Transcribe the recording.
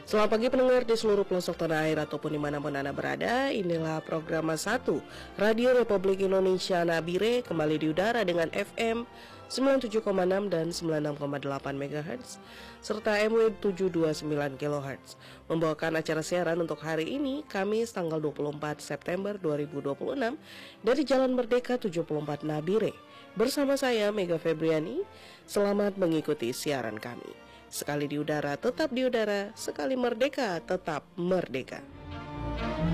Selamat pagi pendengar di seluruh pelosok tanah air ataupun dimanapun Anda berada. Inilah program 1 Radio Republik Indonesia Nabire, kembali di udara dengan FM 97,6 dan 96,8 MHz serta MW 729 kHz, membawakan acara siaran untuk hari ini Kamis tanggal 24 September 2026 dari Jalan Merdeka 74 Nabire. Bersama saya Mega Febriani. Selamat mengikuti siaran kami. Sekali di udara, tetap di udara. Sekali merdeka, tetap merdeka.